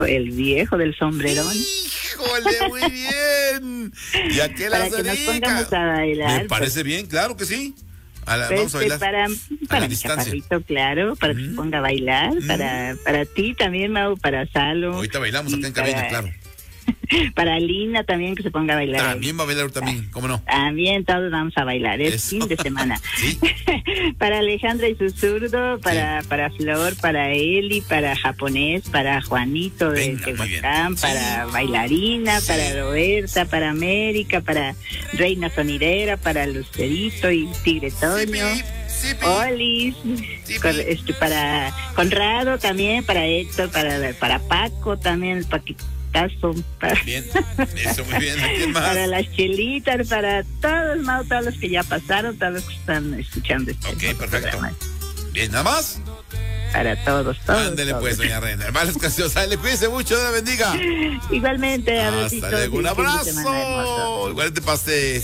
el viejo del sombrerón. ¡Híjole, muy bien! ¿Y a qué Para las que nos dedica? pongamos a bailar. Me parece bien, claro que sí. Vamos a Pues, bailar. para mi distancia. chaparrito, claro, para que se ponga a bailar, para ti también, Mau, para Salo. Ahorita bailamos acá en cabina, claro. Para Lina también, que se ponga a bailar. También va a bailar también, ¿cómo no? También todos vamos a bailar, es fin de semana. Sí. Para Alejandra y su zurdo, para Flor, para Eli, para Japonés, para Juanito de Venga, muy bien. Tehuacán, para Bailarina, para Roberta, para América, para Reina Sonidera, para Lucerito y Tigre Toño. Olis, para Conrado también, para Héctor, para Paco también, Paquito. Bien, eso muy bien. ¿A quién más? Para las chelitas, para todos, Mau, todos los que ya pasaron, todos los que están escuchando este perfecto. programa. Bien, ¿nada más? Para todos. Ándele pues, doña Reina. Hermanos Casiosa, le cuídese mucho, Dios la bendiga. Igualmente, hasta luego, un abrazo. Igual te pasé.